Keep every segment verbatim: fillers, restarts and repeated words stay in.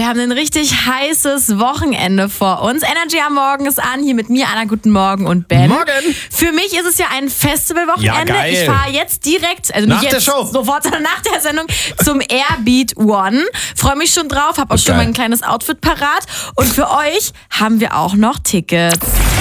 wir haben ein richtig heißes Wochenende vor uns. Energy am Morgen ist an, hier mit mir, Anna, guten Morgen und Ben. Morgen. Für mich ist es ja ein Festivalwochenende. Ja, geil. Ich fahre jetzt direkt, also Nach nicht der jetzt Show. sofort, sondern nach der Sendung zum Airbeat One. Freue mich schon drauf, habe auch schon Geil. mein kleines Outfit parat. Und für euch haben wir auch noch Tickets.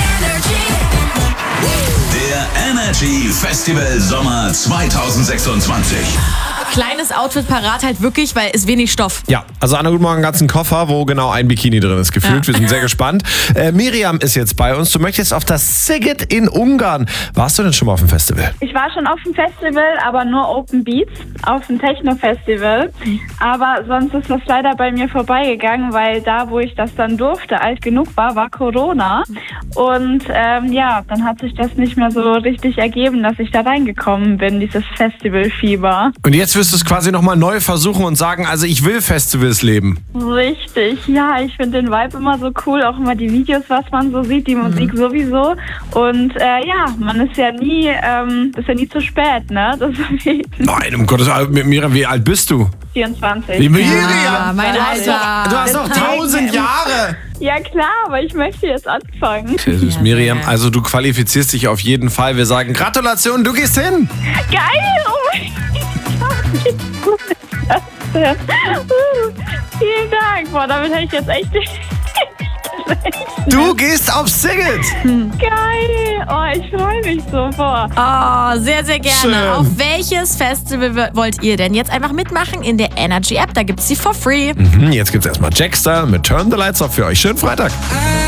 Der Energy Festival Sommer zwanzig sechsundzwanzig. Kleines Outfit parat halt wirklich, weil es wenig Stoff. Ja, also Anna, guten Morgen, einen ganzen Koffer, wo genau ein Bikini drin ist, gefühlt. Ja. Wir sind sehr gespannt. Äh, Miriam ist jetzt bei uns. Du möchtest auf das Sziget in Ungarn. Warst du denn schon mal auf dem Festival? Ich war schon auf dem Festival, aber nur Open Beats, auf dem Techno-Festival. Aber sonst ist das leider bei mir vorbeigegangen, weil da, wo ich das dann durfte, alt genug war, war Corona. Und ähm, ja, dann hat sich das nicht mehr so richtig ergeben, dass ich da reingekommen bin, dieses Festivalfieber. Und jetzt wirst du es quasi nochmal neu versuchen und sagen, also ich will Festivals leben. Richtig, ja, ich finde den Vibe immer so cool, auch immer die Videos, was man so sieht, die Musik sowieso. Und äh, ja, man ist ja nie, ähm, ist ja nie zu spät, ne? Deswegen Nein, um Gottes Willen, Miriam, wie alt bist du? vierundzwanzig. Wie Miriam? Ja, mein Du Alter. hast doch- Du hast doch tausend Jahre. Ja klar, aber ich möchte jetzt anfangen. Sehr süß, Ja, Miriam. sehr. Also du qualifizierst dich auf jeden Fall. Wir sagen Gratulation, du gehst hin. Geil! Oh mein Gott, wie cool ist das denn? Uh, vielen Dank. Boah, damit hätte ich jetzt echt nicht gerechnet. Du gehst auf Sziget. Geil! Oh, ich freue mich so. Boah. Oh, sehr, sehr gerne. Schön. Auf welches Festival w- wollt ihr denn jetzt einfach mitmachen? In der Energy App, da gibt's sie for free. Mhm, jetzt gibt's erstmal Jackster mit Turn the Lights Off für euch. Schönen Freitag.